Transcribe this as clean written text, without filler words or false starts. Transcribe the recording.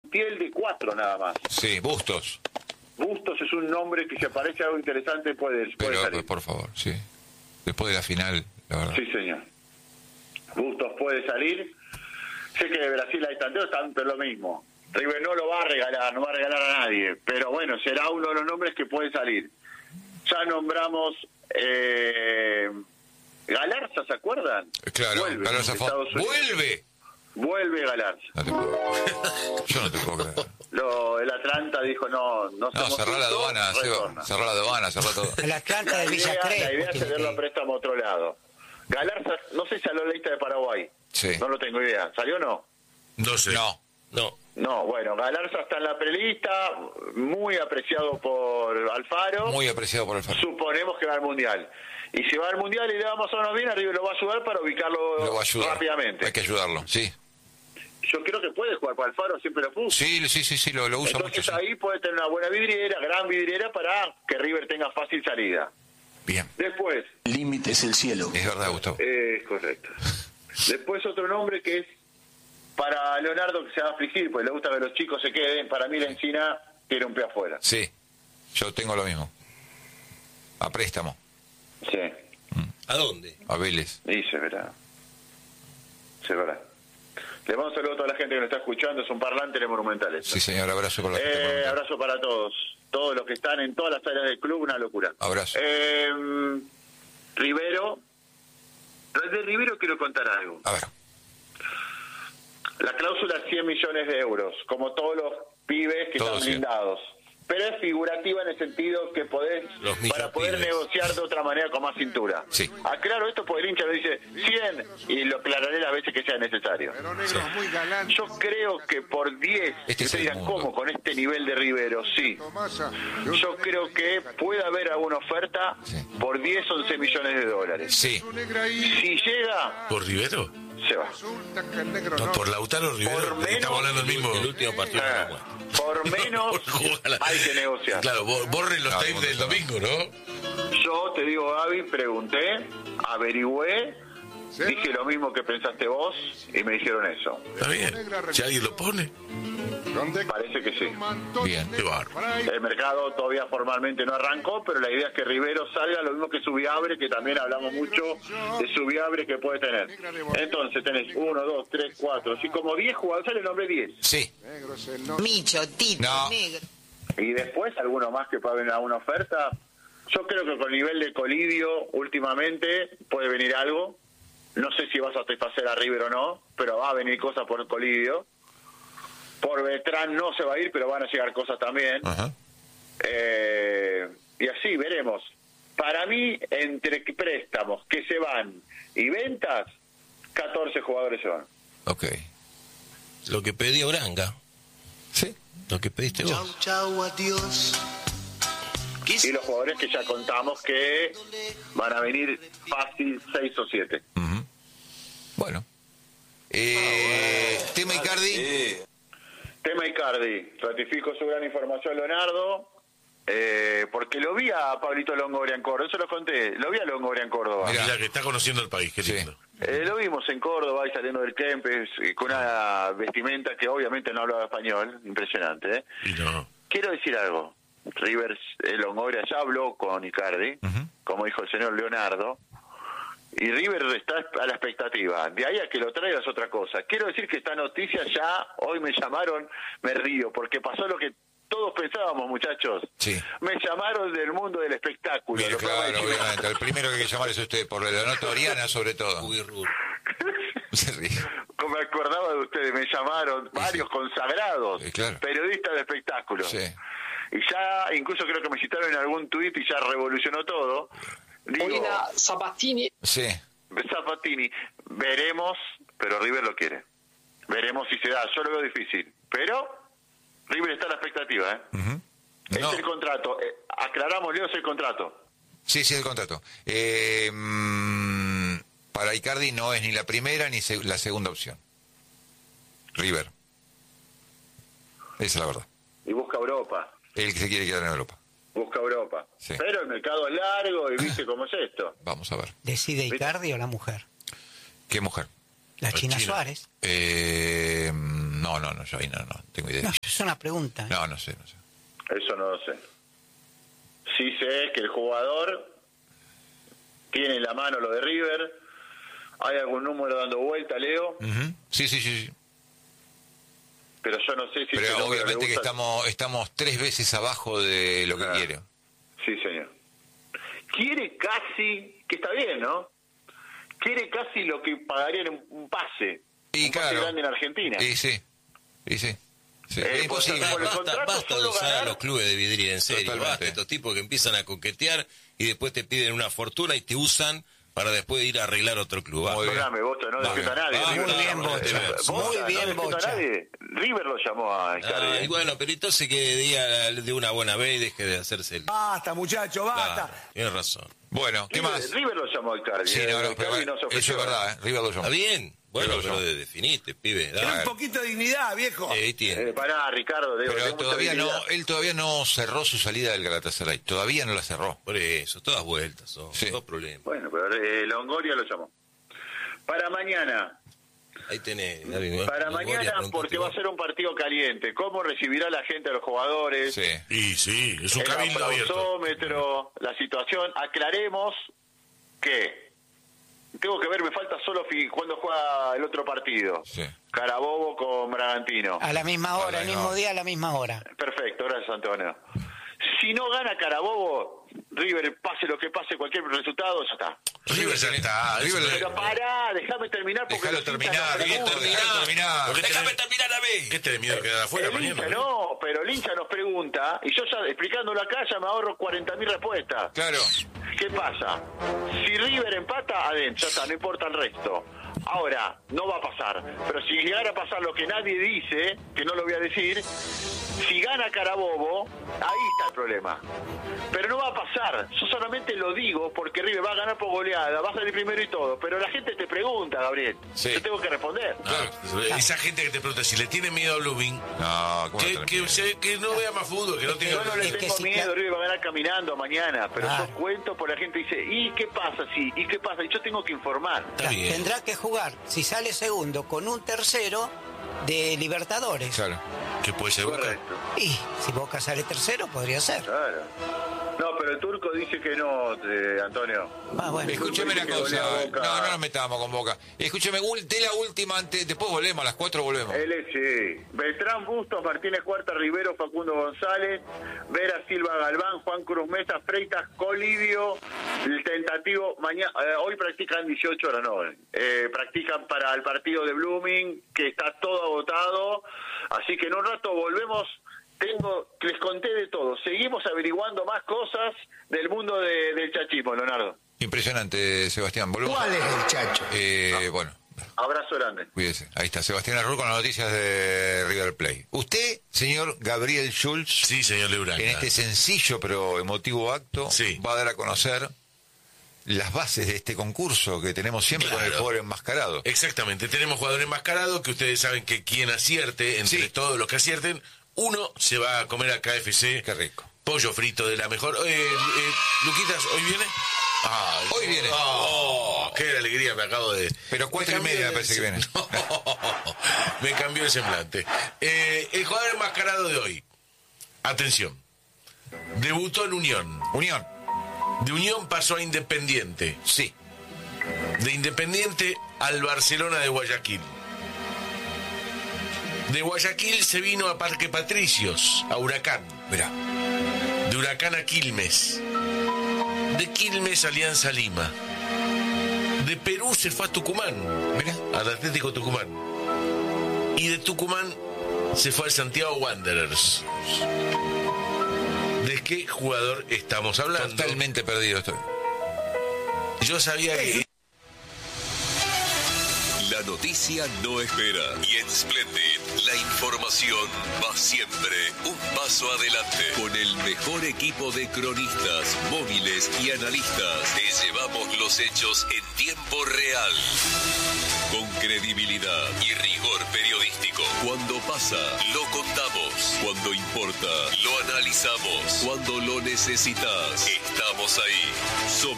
Montiel de 4 nada más. Sí, Bustos. Bustos es un nombre que si aparece algo interesante puede salir. Por favor, sí. Después de la final, la verdad. Sí, señor. Bustos puede salir. Sé que de Brasil hay tanteos, pero lo mismo. River no lo va a regalar, no va a regalar a nadie. Pero bueno, será uno de los nombres que puede salir. Ya nombramos Galarza, ¿se acuerdan? Claro, vuelve, Galarza vuelve Galarza. Yo no te puedo creer. El Atlanta dijo no cerrá la aduana, cerrá la aduana, cerrá todo. El Atlanta de Villa Crespo. La idea es cederlo a préstamo a otro lado. Galarza, no sé si salió la lista de Paraguay. Sí. No lo tengo idea. ¿Salió o no? No sé. No, bueno, Galarza está en la prelista, muy apreciado por Alfaro. Suponemos que va al Mundial. Y si va al Mundial y le vamos a unos bien, River lo va a ayudar para ubicarlo rápidamente. Hay que ayudarlo, sí. Yo creo que puede jugar para Alfaro, siempre lo puso. Sí, lo usa mucho. Entonces ahí puede tener una buena vidriera, gran vidriera, para que River tenga fácil salida. Bien. Después. El límite es el cielo. Es verdad, Gustavo. Es correcto. Después otro nombre que es para Leonardo, que se va a afligir, pues le gusta que los chicos se queden. Para mí la Encina tiene un pie afuera. Sí, yo tengo lo mismo. A préstamo. Sí. ¿A dónde? A Vélez. Y se verá. Le mando un saludo a toda la gente que nos está escuchando. Es un parlante de Monumentales. Sí, señor. Abrazo para la gente. Abrazo para todos. Todos los que están en todas las áreas del club, una locura. Abrazo. Rivero. De Rivero quiero contar algo. A ver. La cláusula es 100 millones de euros, como todos los pibes que están blindados. Pero es figurativa en el sentido que podés, para poder pibes. negociar de otra manera con más cintura. Sí. Aclaro esto porque el hincha lo dice 100 y lo aclararé las veces que sea necesario. Yo creo que por 10, ustedes dirán, ¿cómo? Con este nivel de Rivero, sí. Yo creo que puede haber alguna oferta por 10, 11 millones de dólares. Sí. Si llega... ¿Por Rivero? Se va. No, por Lautaro Rivero. Estamos hablando del mismo. El último partido. Por menos hay que negociar. Claro, borren los tapes del domingo, ¿no? Yo te digo, Gaby, pregunté, averigüé, dije lo mismo que pensaste vos y me dijeron eso. Está bien. Si alguien lo pone. Parece que sí. Bien. Qué bárbaro. El mercado todavía formalmente no arrancó, pero la idea es que Rivero salga, lo mismo que Subiabre, que también hablamos mucho de Subiabre que puede tener. Entonces tenés 1, 2, 3, 4, así como 10 jugadores, sale el nombre 10. Sí. Micho, Tito, Negro. Y después alguno más que pueda venir a una oferta. Yo creo que con nivel de Colidio últimamente puede venir algo. No sé si va a satisfacer a River o no, pero va a venir cosas por Colidio. Por Beltrán no se va a ir, pero van a llegar cosas también. Ajá. Y así veremos. Para mí, entre préstamos que se van y ventas, 14 jugadores se van. Ok. Lo que pidió Branga. Sí. Lo que pediste vos. Chau, adiós. Y los jugadores que ya contamos que van a venir fácil 6 o 7. Uh-huh. Bueno. Tema Icardi. Tema Icardi. Ratifico su gran información, Leonardo. Porque lo vi a Pablito Longoria en Córdoba. Eso lo conté. Lo vi a Longoria en Córdoba. Mira, que está conociendo el país, qué Sí. lindo. Lo vimos en Córdoba y saliendo del Kempes con una vestimenta que obviamente no hablaba español. Impresionante, ¿eh? Y no. Quiero decir algo. Rivers Longoria ya habló con Icardi, como dijo el señor Leonardo, y River está a la expectativa. De ahí a que lo traiga es otra cosa. Quiero decir que esta noticia ya, hoy me llamaron, me río, porque pasó lo que todos pensábamos, muchachos. Sí. Me llamaron del mundo del espectáculo. Mira, claro, obviamente. El primero que hay que llamar es usted, por la nota Oriana sobre todo. Se ríe. Como me acordaba de ustedes, me llamaron varios consagrados, claro. Periodistas de espectáculo. Sí. Y ya, incluso creo que me citaron en algún tuit y ya revolucionó todo. Digo, Paulina Sabatini. Sí. Sabatini, veremos, pero River lo quiere. Veremos si se da. Yo lo veo difícil, pero River está a la expectativa, ¿eh? Uh-huh. Es No. el contrato. Aclaramos, Leo, es el contrato. Sí, el contrato. Para Icardi no es ni la primera ni la segunda opción. River. Esa es la verdad. Y busca Europa. El que se quiere quedar en Europa. Busca Europa. Sí. Pero el mercado es largo y viste cómo es esto. Vamos a ver. ¿Decide Icardi o la mujer? ¿Qué mujer? La China China. Suárez. No, yo ahí no tengo idea. No, es una pregunta. No sé. Eso no lo sé. Sí sé que el jugador tiene en la mano lo de River. ¿Hay algún número dando vuelta, Leo? Uh-huh. Sí. Pero yo no sé si... Pero obviamente que estamos 3 veces abajo de lo que quiere. Sí, señor. Quiere casi, que está bien, ¿no? Quiere casi lo que pagaría en un pase. Un pase grande en Argentina. Y sí. Es imposible. Basta de usar a los clubes de vidriera, en serio. Totalmente. Basta, estos tipos que empiezan a coquetear y después te piden una fortuna y te usan para después ir a arreglar otro club. Perdóname, Bocha, no defiendo a nadie. Muy bien, Bocha. Muy bien, Bocha. River lo llamó a Icardi. Y bueno, pero entonces que diga de una buena vez y deje de hacerse el... Basta, muchacho, basta. Claro, tienes razón. Bueno, ¿qué más? River lo llamó a Icardi. Sí, eso es verdad, River lo llamó. Está bien. Bueno, pero definite, pibe. Tiene un poquito de dignidad, viejo. Ahí tiene. Pará, Ricardo. Pero él todavía no cerró su salida del Galatasaray. Todavía no la cerró. Por eso, todas vueltas, dos problemas. Bueno, pero Longoria lo llamó. Para mañana. Ahí tenés. Para mañana, porque va a ser un partido caliente. ¿Cómo recibirá la gente a los jugadores? Sí. Y sí, es un el cabildo abierto. aplausómetro, la situación. Aclaremos que... Tengo que ver, me falta solo cuando juega el otro partido. Sí. Carabobo con Bragantino. A la misma hora, el mismo día, a la misma hora. Perfecto, gracias, Antonio. Si no gana Carabobo, River, pase lo que pase, cualquier resultado, ya está. River ya está. Pero pará, déjame terminar porque... Déjalo terminar. Déjame terminar a mí. ¿Qué tenés miedo de quedar afuera mañana? No, pero el hincha nos pregunta, y yo ya explicándolo acá ya me ahorro 40.000 respuestas. Claro. ¿Qué pasa? Si River empata, adentro, ya está, no importa el resto. Ahora, no va a pasar. Pero si llegara a pasar lo que nadie dice, que no lo voy a decir, si gana Carabobo, ahí está el problema. Pero no va a pasar. Yo solamente lo digo porque River va a ganar por goleada, va a salir primero y todo. Pero la gente te pregunta, Gabriel. Sí. Yo tengo que responder. Esa gente que te pregunta si le tiene miedo a Blooming, que no vea más fútbol, que no tenga... Yo no le tengo miedo, River va a ganar caminando mañana, pero yo cuento por la gente dice, ¿y qué pasa? Sí, ¿y qué pasa? Y yo tengo que informar. Tendrá que jugar, si sale segundo, con un tercero de Libertadores. Claro. ¿Qué puede ser Boca? Y si Boca sale tercero, podría ser. Claro. No, pero el turco dice que no, Antonio. Bueno. Escúcheme una cosa. No nos metamos con Boca. Escúcheme, de la última antes, después volvemos, a las 4 volvemos. Sí. Beltrán, Bustos, Martínez Cuarta, Rivero, Facundo González, Vera, Silva, Galván, Juan Cruz Mesa, Freitas, Colivio, el tentativo, mañana, hoy practican 18 horas, no, practican para el partido de Blooming, que está todo agotado, así que en un rato volvemos. Les conté de todo. Seguimos averiguando más cosas del mundo del chachismo, Leonardo. Impresionante, Sebastián. ¿Volvemos? ¿Cuál es el chacho? Bueno. Abrazo grande. Cuídese. Ahí está, Sebastián Arrul con las noticias de River Plate. Usted, señor Gabriel Schulz, sí, señor Lebrán, en este sencillo pero emotivo acto, va a dar a conocer las bases de este concurso que tenemos siempre con el jugador enmascarado. Exactamente, tenemos jugador enmascarado que ustedes saben que quien acierte, entre todos los que acierten, uno se va a comer a KFC. Qué rico. Pollo frito de la mejor. Luquitas, ¿hoy viene? Hoy viene. Qué alegría me acabo de... Pero 4:30 me parece que viene. Me cambió el semblante. El jugador enmascarado de hoy. Atención. Debutó en Unión. De Unión pasó a Independiente. Sí. De Independiente al Barcelona de Guayaquil. De Guayaquil se vino a Parque Patricios, a Huracán. Mirá. De Huracán a Quilmes. De Quilmes a Alianza Lima. De Perú se fue a Tucumán. Mirá. Al Atlético Tucumán. Y de Tucumán se fue al Santiago Wanderers. ¿De qué jugador estamos hablando? Totalmente perdido estoy. Yo sabía que... La noticia no espera y en Splendid la información va siempre un paso adelante. Con el mejor equipo de cronistas, móviles y analistas, te llevamos los hechos en tiempo real. Con credibilidad y rigor periodístico. Cuando pasa, lo contamos. Cuando importa, lo analizamos. Cuando lo necesitas, estamos ahí. Somos